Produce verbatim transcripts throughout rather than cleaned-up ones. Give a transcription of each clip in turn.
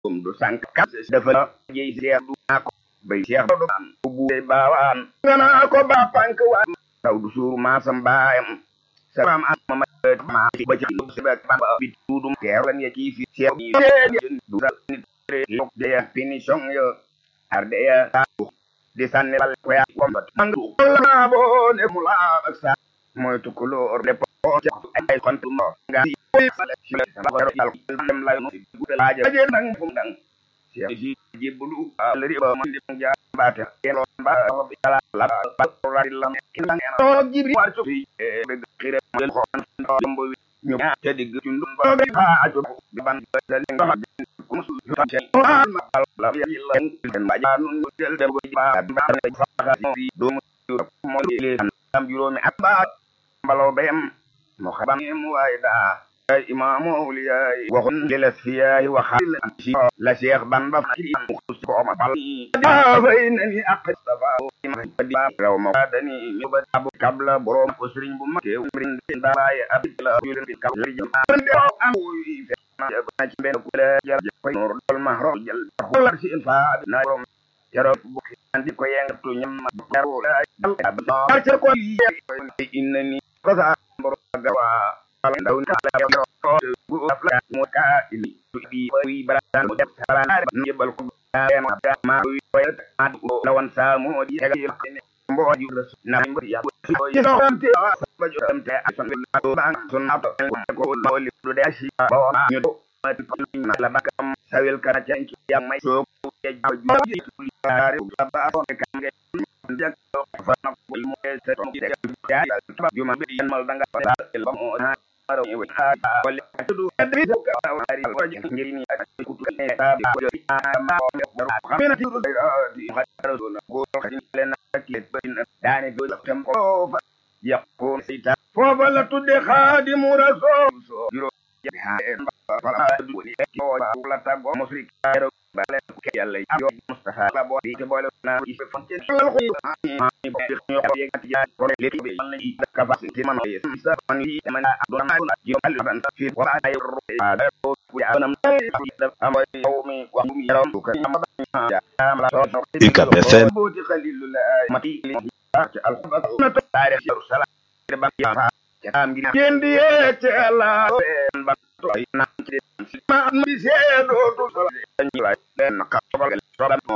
um du sank kat dafa jey seex du ko bay seex do am bu baawaan ngana ko ba pank wa taw du suuru maasam baayam salam am ma ma ba ci ba ba bi tudum teeran ya ci fi seex du nit yok de finition yo arde ya di sanni bal ko ya ko mandu la bo ne mula ak sa moy tukulo le po ay kontu mo nga dem la no laaje je nang fu nang ci jibulu le ba man di ja baate eno ba la la la la kin nang eno jibri war ci be xire mo ko dombo ñu te dig ci ndum ba ha aju ban dal nga musu ta ma la la en ba ja nun del dem ba ba fa do mo le am juróomi at ba mbalaw bayam mo xabam mu wayda ay imaamu awliya waxun lil asfiya wa khal la cheikh ban ba ko ma bal baynani aqtafa ma raw ma dani mi ba abu kabla borom ko serigne bu makke brin daray abdullah yulen bi kabla am na ci ben ko la jal fay nur dol mahro jal xolar ci infa na borom yaro bu andi ko yengatu ñam yaro la barke ko innani qasa borom gawa ndaw kala yaro bu afla mo ka ini bi wi baran mo def baran njebal ko ma wi at lawan sa mo di mbo ju na mbo ya yo amte ba jo amte asan ba son na ko ko li do de shi ba ñu do na la bakam sawel kana ci yang may so ya ju ari ba so kam nge jak fa na ko mo se to ya ju ma bi mal danga ba el ba mo na aro e wala tudu adri so ka ari ko ngiri ni ku tu ne ta bi ko ma xamena ci di xaro na ko xin len aklet bin dane do tam ko yaqul sita fo bala tudde khadim rasul so juro ha fala du ni ko la ta go musrik ro bale ke yalla yo mustafa la bo di boole na ci fonte la ko ma ni bo fi ñu ko yegati ya ko le bi man ni capacité man yi sa man yi man do na ko ji al ban fi wa ay ro ada ko ya nam am yawmi wa mi yaram ko ya am la U K P F M bo di khalilullah mati al khabar na tarikh rusala ba ya am gi kendi te ala ban to na ci ma mi seedo to ni way len ka tobal tobal mo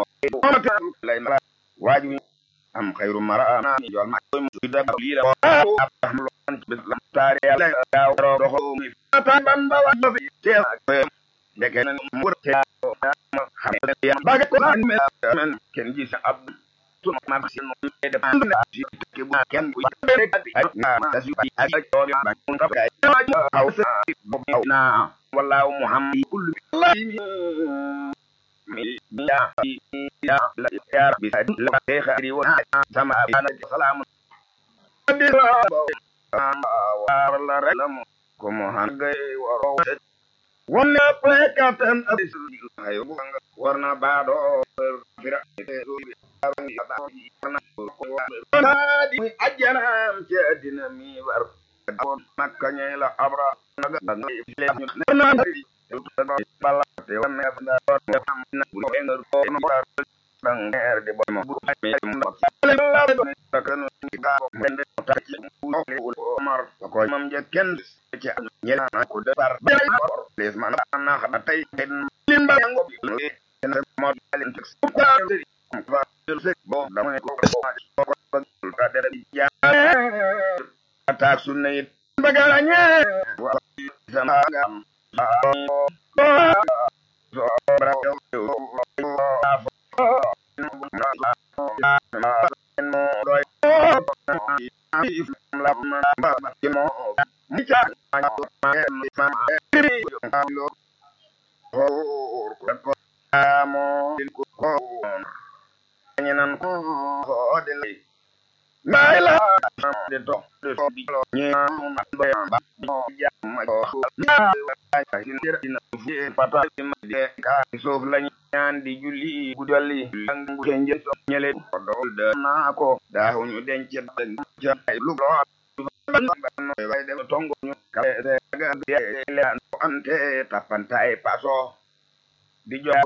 lay ma wajibi am khairu marana ni jol ma ko mu da li la am lon ci bislam tari la daw ro ko mi tan ban ba wa fi te deke na mu te ma xam ya ba ko me men ken gi sa ab tu ma ci no de de ci ke bu ken bu na da ci ay ko ba ko ka aw sa na wallahu muhammad kullu mi ya ya la ya rabbi la khairi wa sama ana salam wa la ralam ko mo han gay waro wonna pekatan abisri ayo warna bado fira warna di ajanam ci adina mi war makanya la abra naga na bala te wona na na bu engar ko no bang er de bomo bu ay la kan ga mende ta ci bu mar ko mam je ken ci ñela ko defar les man na xata tay lin ba ngo en mo dalen tex ba se bo dama ko ko ko ka dere ya atak sunna it bagalanya wa sama gam Maila de to de to bi ni ma ba ba ya ma ko na ay dina fi pata ma de ka sof la ñaan di julli gudali ngu kenje so ñele ko do na ko da ñu denc ja ay lu lo bay de tongo ñu ka de ga le ante tapanta e paso di jox